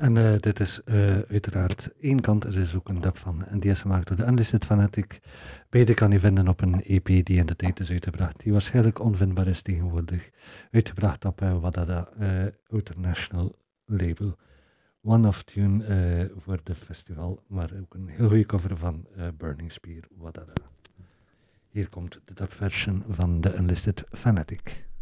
En dit is uiteraard één kant, er is ook een dub van. En die is gemaakt door de Unlisted Fanatic. Beide kan je vinden op een EP die in de tijd is uitgebracht. Die waarschijnlijk onvindbaar is tegenwoordig. Uitgebracht op Wadada International label. One-off tune voor de festival, maar ook een heel goede cover van Burning Spear, Wadada. Hier komt de dub version van de Unlisted Fanatic.